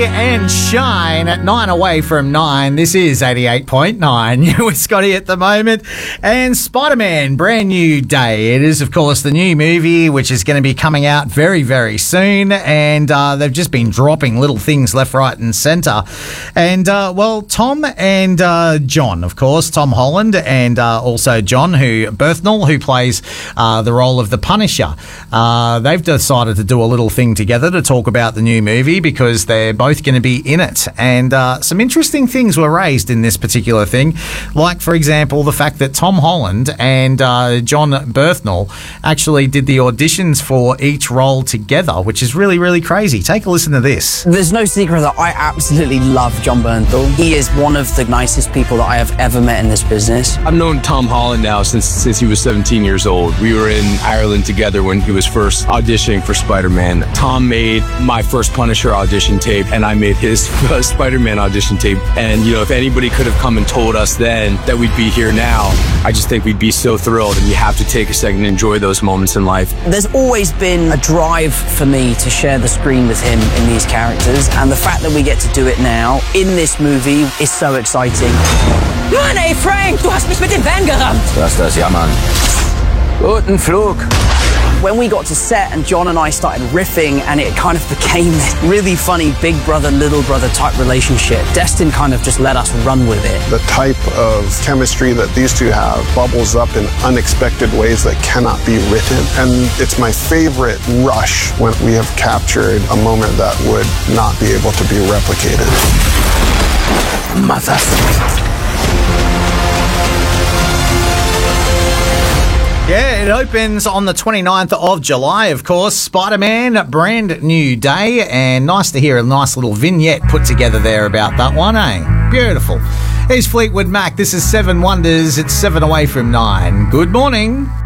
and Shine at 9 away from 9. This is 88.9. You're with Scotty at the moment. And Spider-Man, brand new day. It is, of course, the new movie, which is going to be coming out very, very soon. And they've just been dropping little things left, right and centre. And, Tom and John, of course, Tom Holland and also John Bernthal, who plays the role of the Punisher. They've decided to do a little thing together to talk about the new movie because they're both going to be in it. And some interesting things were raised in this particular thing, like, for example, the fact that Tom Holland and John Bernthal actually did the auditions for each role together, which is really, really crazy. Take a listen to this. There's no secret that I absolutely love John Bernthal. He is one of the nicest people that I have ever met in this business. I've known Tom Holland now since he was 17 years old. We were in Ireland together when he was first auditioning for Spider-Man. Tom made my first Punisher audition tape, and I made his Spider-Man audition tape. And, if anybody could have come and told us then that we'd be here now, I just think we'd be so thrilled, and you have to take a second and enjoy those moments in life. There's always been a drive for me to share the screen with him in these characters, and the fact that we get to do it now in this movie is so exciting. Mann, ey, Frank, du hast mich mit dem Van gerammt. Lass das jammern. Guten Flug. When we got to set and John and I started riffing, and it kind of became this really funny big brother, little brother type relationship, Destin kind of just let us run with it. The type of chemistry that these two have bubbles up in unexpected ways that cannot be written. And it's my favorite rush when we have captured a moment that would not be able to be replicated. Motherfucker. Yeah, it opens on the 29th of July, of course. Spider-Man, brand new day, and nice to hear a nice little vignette put together there about that one, eh? Beautiful. Here's Fleetwood Mac. This is Seven Wonders. It's 7 away from 9. Good morning.